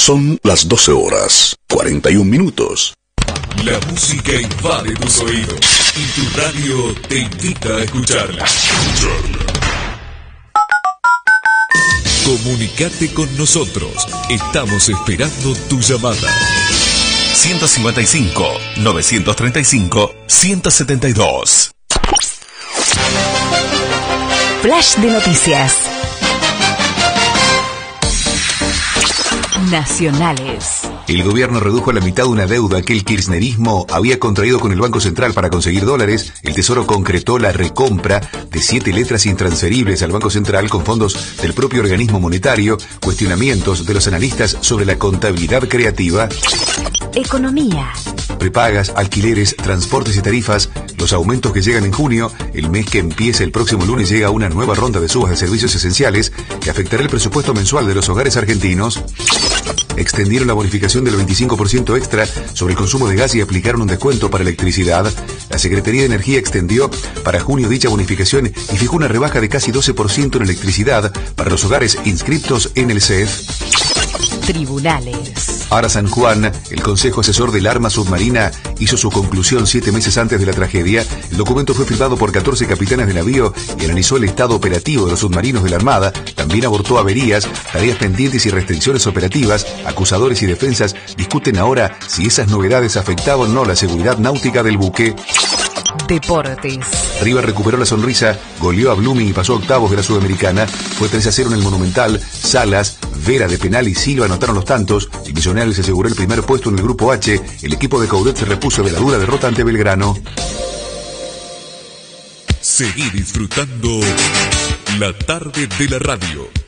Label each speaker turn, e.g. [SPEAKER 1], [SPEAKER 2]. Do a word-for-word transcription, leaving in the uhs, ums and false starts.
[SPEAKER 1] Son las doce horas, cuarenta y un minutos.
[SPEAKER 2] La música invade tus oídos y tu radio te invita a escucharla. Comunicate con nosotros. Estamos esperando tu llamada.
[SPEAKER 3] ciento cincuenta y cinco, novecientos treinta y cinco, ciento setenta y dos.
[SPEAKER 4] Flash de noticias. Nacionales.
[SPEAKER 5] El gobierno redujo a la mitad una deuda que el kirchnerismo había contraído con el Banco Central para conseguir dólares. El Tesoro concretó la recompra de siete letras intransferibles al Banco Central con fondos del propio organismo monetario. Cuestionamientos de los analistas sobre la contabilidad creativa.
[SPEAKER 4] Economía.
[SPEAKER 5] Prepagas, alquileres, transportes y tarifas. Los aumentos que llegan en junio. El mes que empieza el próximo lunes llega una nueva ronda de subas de servicios esenciales que afectará el presupuesto mensual de los hogares argentinos. Extendieron la bonificación del veinticinco por ciento extra sobre el consumo de gas y aplicaron un descuento para electricidad. La Secretaría de Energía extendió para junio dicha bonificación y fijó una rebaja de casi doce por ciento en electricidad para los hogares inscriptos en el C E F.
[SPEAKER 4] Tribunales.
[SPEAKER 5] Ara San Juan, el Consejo Asesor del Arma Submarina, hizo su conclusión siete meses antes de la tragedia. El documento fue firmado por catorce capitanes de navío y analizó el estado operativo de los submarinos de la Armada. También abordó averías, tareas pendientes y restricciones operativas. Acusadores y defensas discuten ahora si esas novedades afectaban o no la seguridad náutica del buque.
[SPEAKER 4] Deportes.
[SPEAKER 5] River recuperó la sonrisa, goleó a Blooming y pasó a octavos de la Sudamericana. Fue tres a cero en el Monumental. Salas, Vera de penal y Silva anotaron los tantos. El Millonario se aseguró el primer puesto en el grupo H. El equipo de Coudet se repuso de la dura derrota ante Belgrano.
[SPEAKER 2] Seguí disfrutando la tarde de la radio.